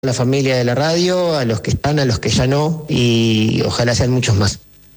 la familia de la radio, a los que están, a los que ya no, y ojalá sean muchos más.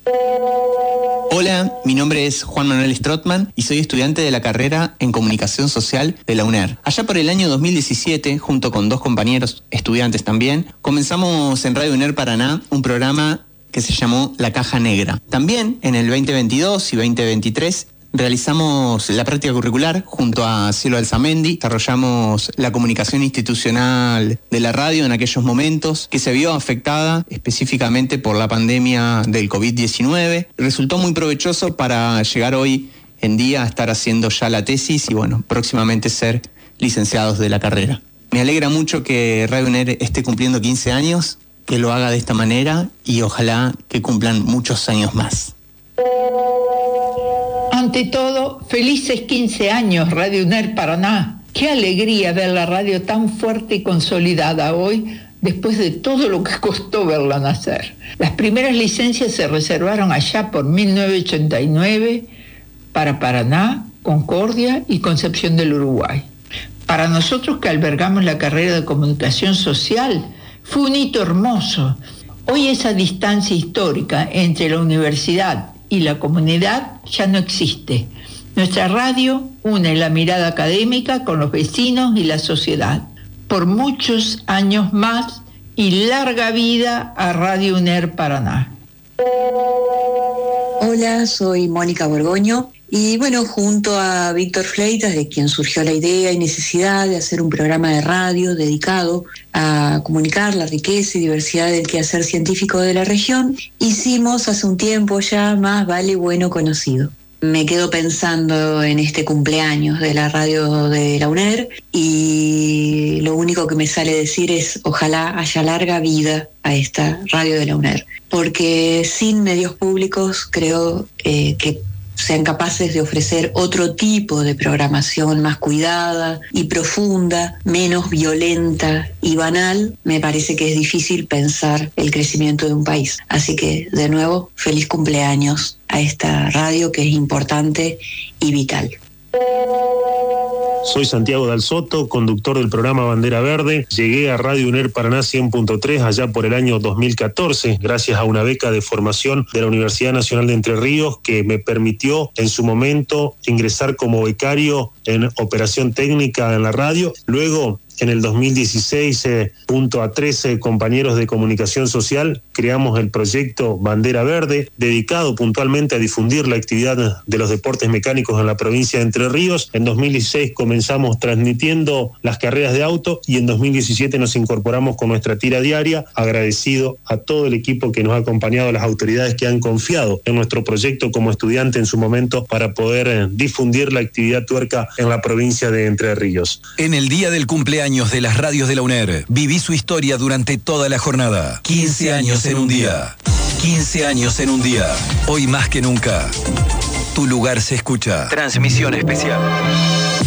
Hola, mi nombre es Juan Manuel Strootman y soy estudiante de la carrera en Comunicación Social de la UNER. Allá por el año 2017, junto con 2 compañeros estudiantes también, comenzamos en Radio UNER Paraná un programa que se llamó La Caja Negra. También en el 2022 y 2023 realizamos la práctica curricular junto a Cielo Alzamendi, desarrollamos la comunicación institucional de la radio en aquellos momentos que se vio afectada específicamente por la pandemia del COVID-19. Resultó muy provechoso para llegar hoy en día a estar haciendo ya la tesis y próximamente ser licenciados de la carrera. Me alegra mucho que Radio UNER esté cumpliendo 15 años, que lo haga de esta manera y ojalá que cumplan muchos años más. Ante todo, felices 15 años Radio UNER Paraná. Qué alegría ver la radio tan fuerte y consolidada hoy, después de todo lo que costó verla nacer. Las primeras licencias se reservaron allá por 1989 para Paraná, Concordia y Concepción del Uruguay. Para nosotros que albergamos la carrera de Comunicación Social, fue un hito hermoso. Hoy esa distancia histórica entre la universidad y la comunidad ya no existe. Nuestra radio une la mirada académica con los vecinos y la sociedad. Por muchos años más y larga vida a Radio UNER Paraná. Hola, soy Mónica Borgoño y junto a Víctor Fleitas, de quien surgió la idea y necesidad de hacer un programa de radio dedicado a comunicar la riqueza y diversidad del quehacer científico de la región, hicimos hace un tiempo ya Más Vale Bueno Conocido. Me quedo pensando en este cumpleaños de la radio de la UNER y lo único que me sale decir es ojalá haya larga vida a esta radio de la UNER, porque sin medios públicos creo que sean capaces de ofrecer otro tipo de programación más cuidada y profunda, menos violenta y banal, me parece que es difícil pensar el crecimiento de un país. Así que, de nuevo, feliz cumpleaños a esta radio que es importante y vital. Soy Santiago Dal Soto, conductor del programa Bandera Verde. Llegué a Radio UNER Paraná 100.3 allá por el año 2014, gracias a una beca de formación de la Universidad Nacional de Entre Ríos que me permitió en su momento ingresar como becario en operación técnica en la radio. Luego, en el 2016, junto a 13 compañeros de comunicación social, creamos el proyecto Bandera Verde, dedicado puntualmente a difundir la actividad de los deportes mecánicos en la provincia de Entre Ríos. En 2016 comenzamos transmitiendo las carreras de auto y en 2017 nos incorporamos con nuestra tira diaria, agradecido a todo el equipo que nos ha acompañado, a las autoridades que han confiado en nuestro proyecto como estudiante en su momento para poder difundir la actividad tuerca en la provincia de Entre Ríos. En el día del cumpleaños de las radios de la UNER, viví su historia durante toda la jornada. 15 años en un día. 15 años en un día. Hoy más que nunca, tu lugar se escucha. Transmisión especial.